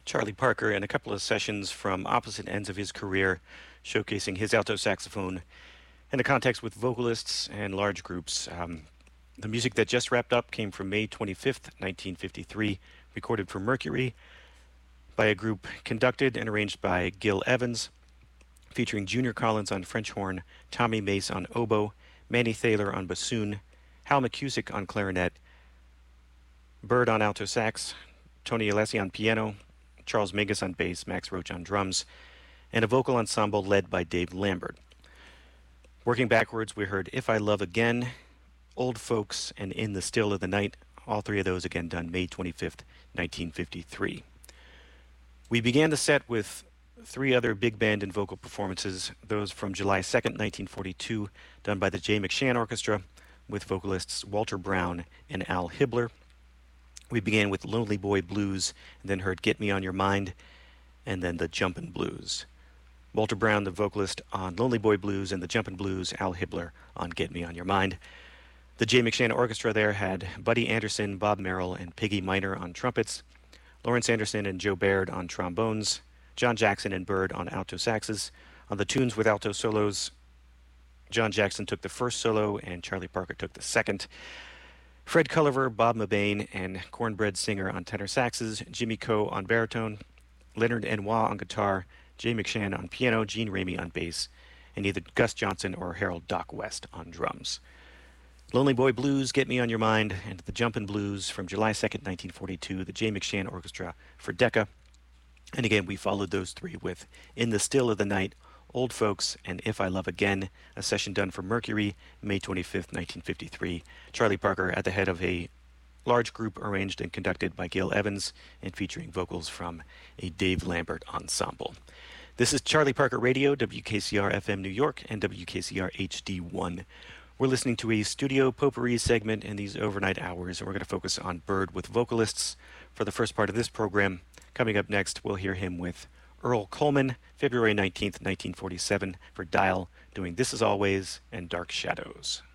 Charlie Parker in a couple of sessions from opposite ends of his career, showcasing his alto saxophone in a context with vocalists and large groups. The music that just wrapped up came from May 25th, 1953, recorded for Mercury by a group conducted and arranged by Gil Evans, featuring Junior Collins on French horn, Tommy Mace on oboe, Manny Thaler on bassoon, Hal McCusick on clarinet, Bird on alto sax, Tony Alessi on piano, Charles Mingus on bass, Max Roach on drums, and a vocal ensemble led by Dave Lambert. Working backwards, we heard If I Love Again, Old Folks, and In the Still of the Night, all three of those again done May 25th, 1953. We began the set with three other big band and vocal performances, those from July 2nd, 1942, done by the Jay McShann Orchestra, with vocalists Walter Brown and Al Hibbler. We began with Lonely Boy Blues, and then heard Get Me On Your Mind, and then the Jumpin' Blues. Walter Brown, the vocalist on Lonely Boy Blues, and the Jumpin' Blues, Al Hibbler on Get Me On Your Mind. The Jay McShann Orchestra there had Buddy Anderson, Bob Merrill, and Piggy Minor on trumpets, Lawrence Anderson and Joe Baird on trombones, John Jackson and Bird on alto saxes. On the tunes with alto solos, John Jackson took the first solo and Charlie Parker took the second. Fred Culliver, Bob Mabane, and Cornbread Singer on tenor saxes, Jimmy Coe on baritone, Leonard Enois on guitar, Jay McShann on piano, Gene Ramey on bass, and either Gus Johnson or Harold Doc West on drums. Lonely Boy Blues, Get Me On Your Mind, and the Jumpin' Blues from July 2nd, 1942, the Jay McShann Orchestra for Decca. And again, we followed those three with In the Still of the Night, Old Folks, and If I Love Again, a session done for Mercury, May 25th, 1953. Charlie Parker at the head of a large group arranged and conducted by Gil Evans and featuring vocals from a Dave Lambert ensemble. This is Charlie Parker Radio, WKCR FM New York and WKCR HD1. We're listening to a studio potpourri segment in these overnight hours, and we're going to focus on Bird with vocalists for the first part of this program. Coming up next, we'll hear him with Earl Coleman, February 19th, 1947, for Dial, doing This Is Always and Dark Shadows.